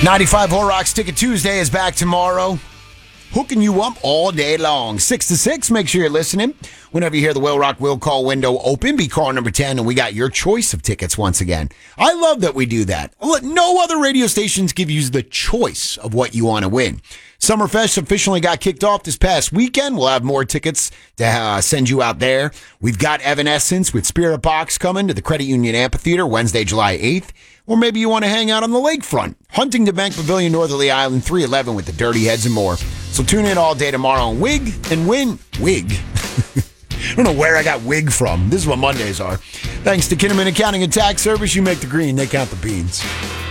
95 Horrocks Ticket Tuesday is back tomorrow. Hooking you up all day long. 6 to 6, make sure you're listening. Whenever you hear the Will Rock Will Call window open, be caller number 10, and we got your choice of tickets once again. I love that we do that. No other radio stations give you the choice of what you want to win. Summerfest officially got kicked off this past weekend. We'll have more tickets to send you out there. We've got Evanescence with Spirit Box coming to the Credit Union Amphitheater Wednesday, July 8th. Or maybe you want to hang out on the lakefront. Huntington Bank Pavilion, Northerly Island, 311 with the Dirty Heads and more. So tune in all day tomorrow on Wig and Win. Wig. I don't know where I got wig from. This is what Mondays are. Thanks to Kinnaman Accounting and Tax Service. You make the green, they count the beans.